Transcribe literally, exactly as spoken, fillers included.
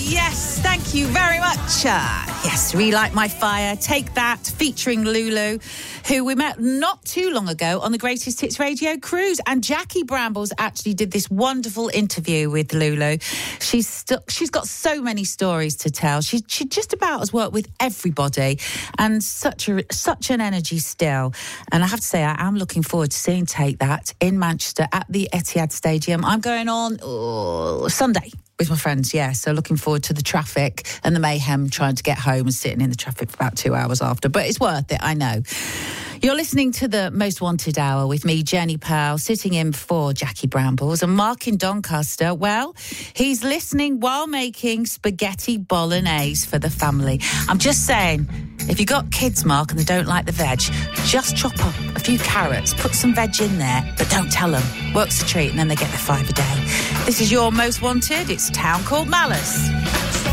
yes, thank you very much. Uh, yes, Relight My Fire, Take That, featuring Lulu, who we met not too long ago on the Greatest Hits Radio cruise. And Jackie Brambles actually did this wonderful interview with Lulu. She's st- she's got so many stories to tell. She she just about has worked with everybody, and such a such an energy still. And I have to say, I am looking forward to seeing Take That in Manchester at the Etihad Stadium. I'm going on oh, Sunday with my friends, yeah. So looking forward to the traffic and the mayhem, trying to get home and sitting in the traffic for about two hours after. But it's worth it, I know. You're listening to the Most Wanted Hour with me, Jenny Powell, sitting in for Jackie Brambles. And Mark in Doncaster, well, he's listening while making spaghetti bolognese for the family. I'm just saying, if you've got kids, Mark, and they don't like the veg, just chop up a few carrots, put some veg in there, but don't tell them. Works a treat, and then they get their five a day. This is your Most Wanted. It's Town Called Malice.